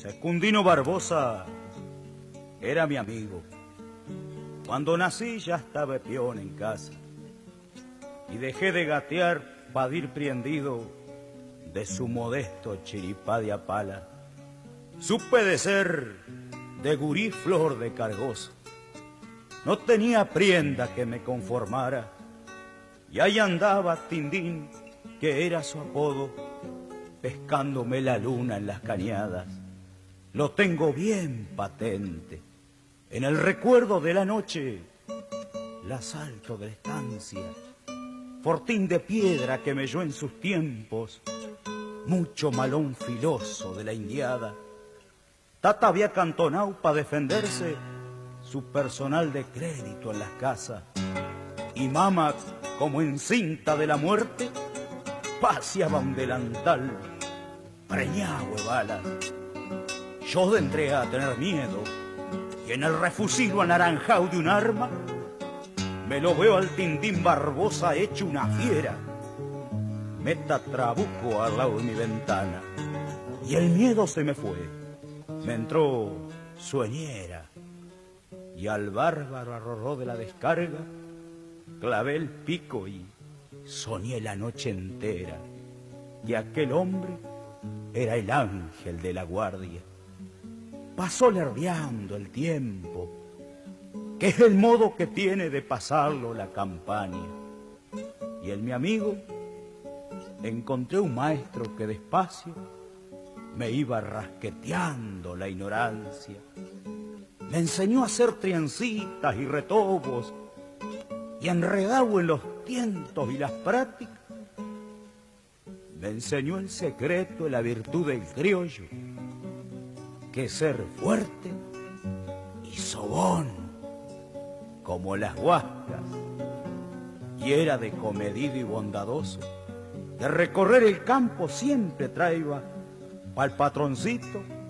Secundino Barbosa era mi amigo. Cuando nací ya estaba peón en casa y dejé de gatear para ir prendido de su modesto chiripá de apala. Supe de ser de gurí flor de cargoso. No tenía prienda que me conformara y ahí andaba Tindín, que era su apodo, pescándome la luna en las cañadas. Lo tengo bien patente. En el recuerdo de la noche, el asalto de la estancia, fortín de piedra que melló en sus tiempos, mucho malón filoso de la indiada. Tata había cantonado para defenderse su personal de crédito en las casas. Y mama, como encinta de la muerte, paseaba un delantal preñado de balas. Yo entré a tener miedo y en el refusilo anaranjado de un arma me lo veo al Tindín Barbosa hecho una fiera. Meta trabuco al lado de mi ventana y el miedo se me fue. Me entró sueñera y al bárbaro arrorró de la descarga clavé el pico y soñé la noche entera que aquel hombre era el ángel de la guardia. Pasó lerdeando el tiempo, que es el modo que tiene de pasarlo la campaña. Y en mi amigo encontré un maestro que despacio me iba rasqueteando la ignorancia. Me enseñó a hacer trencitas y retobos y enredado en los tientos y las prácticas. Me enseñó el secreto de la virtud del criollo, que es ser fuerte y sobón como las huascas. Y era de comedido y bondadoso, de recorrer el campo siempre traía pa'l patroncito